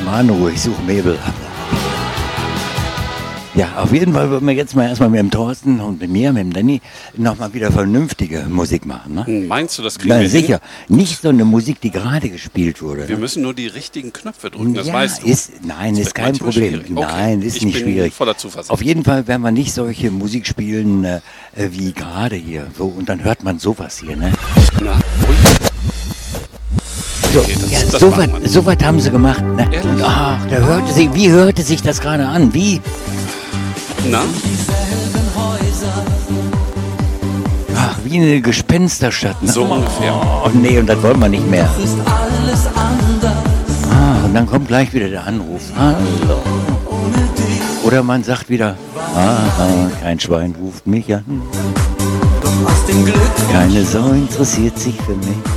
Manu, ich suche Mabel. Ja, auf jeden Fall würden wir jetzt mal erstmal mit dem Thorsten und mit mir, mit dem Danny, nochmal wieder vernünftige Musik machen. Ne? Meinst du, das kriegen wir sicher. hin? Nicht so eine Musik, die gerade gespielt wurde. Wir müssen nur die richtigen Knöpfe drücken, das ja, weißt du. Nein, das ist kein Problem. Okay. Nein, ist nicht schwierig. Voller Zuversicht. Auf jeden Fall werden wir nicht solche Musik spielen wie gerade hier. So, und dann hört man sowas hier, ne? Na, So, okay, ja, das so was haben sie gemacht. Ne? Ehrlich? Ach, wie hörte sich das gerade an? Wie? Na? Ach, wie eine Gespensterstadt. Ne? So ungefähr. Oh nee, und das wollen wir nicht mehr. Ah, und dann kommt gleich wieder der Anruf. Hallo. Oder man sagt wieder, kein Schwein ruft mich an. Keine Sau interessiert sich für mich.